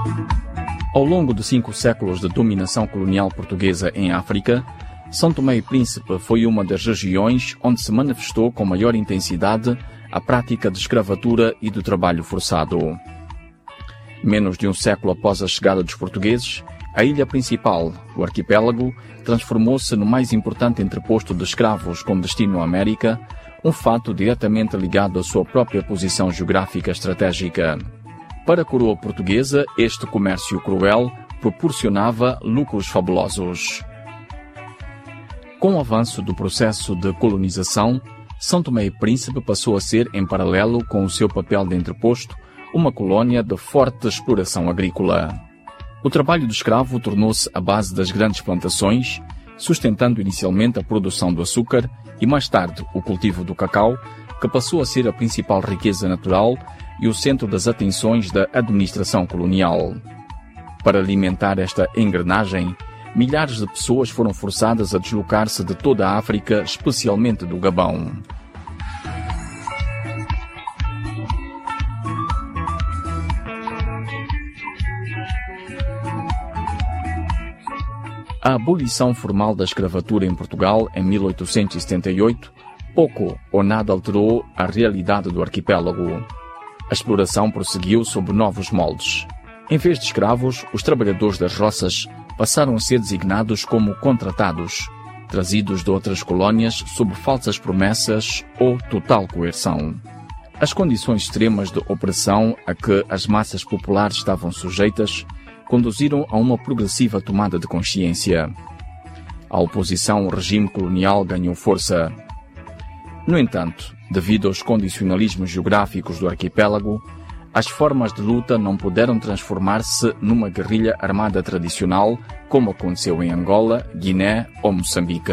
Ao longo de 5 séculos de dominação colonial portuguesa em África, São Tomé e Príncipe foi uma das regiões onde se manifestou com maior intensidade a prática de escravatura e do trabalho forçado. Menos de um século após a chegada dos portugueses, a ilha principal, o arquipélago, transformou-se no mais importante entreposto de escravos com destino à América, um fato diretamente ligado à sua própria posição geográfica estratégica. Para a coroa portuguesa, este comércio cruel proporcionava lucros fabulosos. Com o avanço do processo de colonização, São Tomé e Príncipe passou a ser, em paralelo com o seu papel de entreposto, uma colônia de forte exploração agrícola. O trabalho do escravo tornou-se a base das grandes plantações, sustentando inicialmente a produção do açúcar e mais tarde o cultivo do cacau, que passou a ser a principal riqueza natural e o centro das atenções da administração colonial. Para alimentar esta engrenagem, milhares de pessoas foram forçadas a deslocar-se de toda a África, especialmente do Gabão. A abolição formal da escravatura em Portugal em 1878 pouco ou nada alterou a realidade do arquipélago. A exploração prosseguiu sob novos moldes. Em vez de escravos, os trabalhadores das roças passaram a ser designados como contratados, trazidos de outras colônias sob falsas promessas ou total coerção. As condições extremas de opressão a que as massas populares estavam sujeitas conduziram a uma progressiva tomada de consciência. A oposição ao regime colonial ganhou força. No entanto, devido aos condicionalismos geográficos do arquipélago, as formas de luta não puderam transformar-se numa guerrilha armada tradicional, como aconteceu em Angola, Guiné ou Moçambique.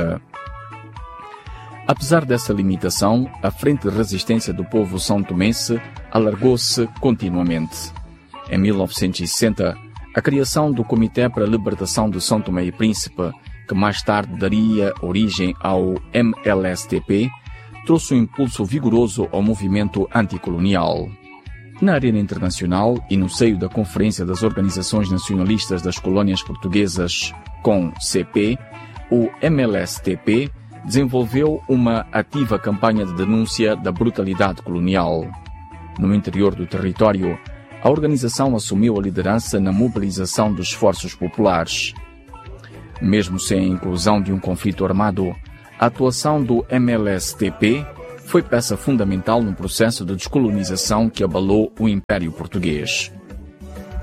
Apesar dessa limitação, a frente de resistência do povo são-tomense alargou-se continuamente. Em 1960, a criação do Comitê para a Libertação de São Tomé e Príncipe, que mais tarde daria origem ao MLSTP, trouxe um impulso vigoroso ao movimento anticolonial. Na arena internacional e no seio da Conferência das Organizações Nacionalistas das Colônias Portuguesas, CONCP, o MLSTP desenvolveu uma ativa campanha de denúncia da brutalidade colonial. No interior do território, a organização assumiu a liderança na mobilização dos esforços populares. Mesmo sem a inclusão de um conflito armado, a atuação do MLSTP foi peça fundamental no processo de descolonização que abalou o Império Português.